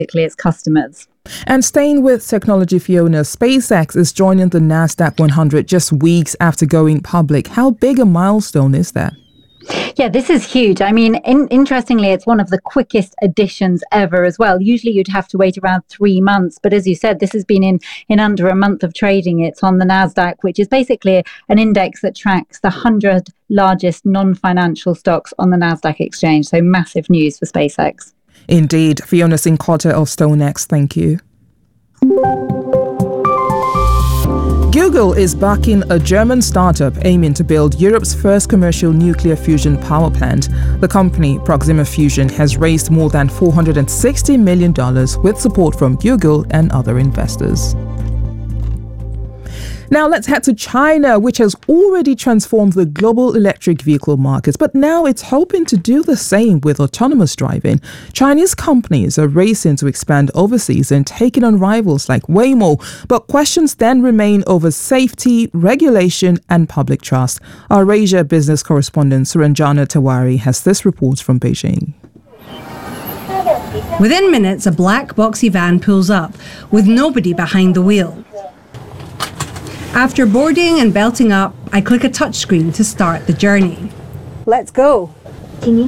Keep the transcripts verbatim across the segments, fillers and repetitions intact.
its customers. And staying with technology, Fiona, SpaceX is joining the NASDAQ one hundred just weeks after going public. How big a milestone is that? Yeah, this is huge. I mean, in, interestingly, it's one of the quickest additions ever as well. Usually you'd have to wait around three months. But as you said, this has been in, in under a month of trading. It's on the NASDAQ, which is basically an index that tracks the one hundred largest non-financial stocks on the NASDAQ exchange. So massive news for SpaceX. Indeed. Fiona Cincotta of StoneX, thank you. Google is backing a German startup aiming to build Europe's first commercial nuclear fusion power plant. The company, Proxima Fusion, has raised more than four hundred sixty million dollars with support from Google and other investors. Now let's head to China, which has already transformed the global electric vehicle market, but now it's hoping to do the same with autonomous driving. Chinese companies are racing to expand overseas and taking on rivals like Waymo, but questions then remain over safety, regulation and public trust. Our Asia business correspondent Suranjana Tewari has this report from Beijing. Within minutes, a black boxy van pulls up with nobody behind the wheel. After boarding and belting up, I click a touchscreen to start the journey. Let's go. The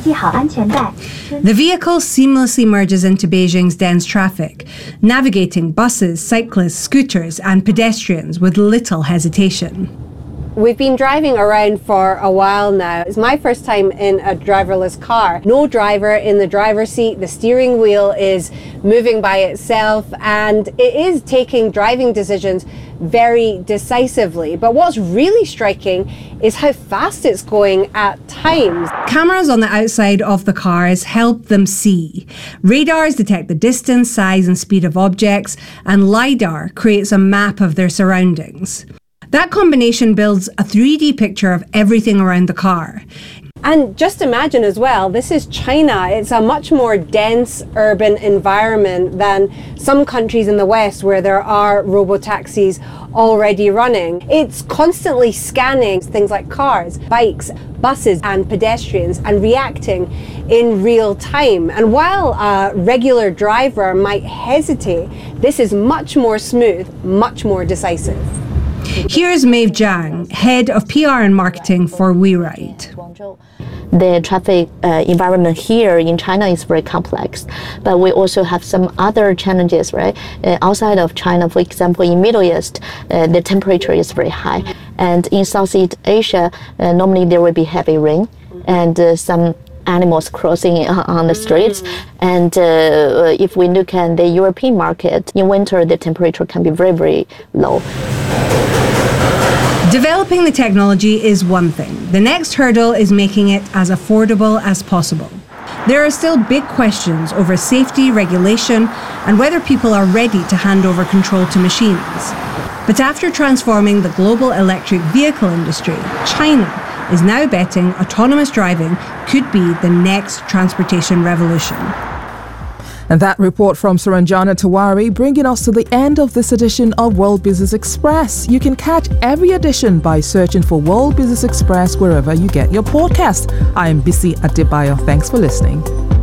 vehicle seamlessly merges into Beijing's dense traffic, navigating buses, cyclists, scooters and pedestrians with little hesitation. We've been driving around for a while now. It's my first time in a driverless car. No driver in the driver's seat. The steering wheel is moving by itself and it is taking driving decisions very decisively. But what's really striking is how fast it's going at times. Cameras on the outside of the cars help them see. Radars detect the distance, size and speed of objects, and LiDAR creates a map of their surroundings. That combination builds a three D picture of everything around the car. And just imagine as well, this is China. It's a much more dense urban environment than some countries in the West where there are robotaxis already running. It's constantly scanning things like cars, bikes, buses and pedestrians and reacting in real time. And while a regular driver might hesitate, this is much more smooth, much more decisive. Here's Maeve Zhang, head of P R and marketing for WeRide. The traffic uh, environment here in China is very complex, but we also have some other challenges, right? Uh, outside of China, for example, in Middle East, uh, the temperature is very high. And in Southeast Asia, uh, normally there will be heavy rain and uh, some animals crossing on the streets. And uh, if we look at the European market, in winter the temperature can be very, very low. Developing the technology is one thing. The next hurdle is making it as affordable as possible. There are still big questions over safety, regulation, and whether people are ready to hand over control to machines. But after transforming the global electric vehicle industry, China is now betting autonomous driving could be the next transportation revolution. And that report from Suranjana Tewari bringing us to the end of this edition of World Business Express. You can catch every edition by searching for World Business Express wherever you get your podcast. I am Bisi Adebayo. Thanks for listening.